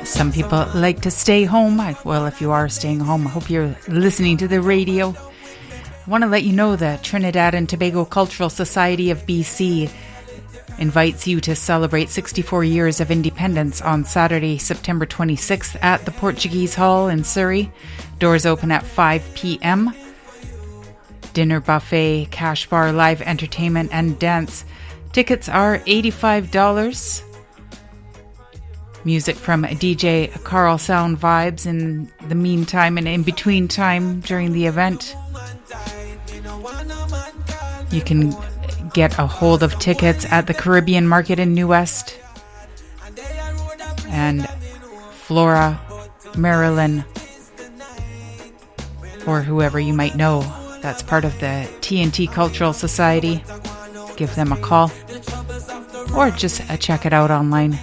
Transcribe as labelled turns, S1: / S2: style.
S1: Some people like to stay home. Well, if you are staying home, I hope you're listening to the radio. I want to let you know that Trinidad and Tobago Cultural Society of BC invites you to celebrate 64 years of independence on Saturday, September 26th at the Portuguese Hall in Surrey. Doors open at 5 p.m. Dinner buffet, cash bar, live entertainment and dance. Tickets are $85. Music from DJ Carl Sound Vibes in the meantime and in between time during the event. You can get a hold of tickets at the Caribbean Market in New West and Flora, Maryland, or whoever you might know that's part of the TNT Cultural Society. Give them a call or just check it out online.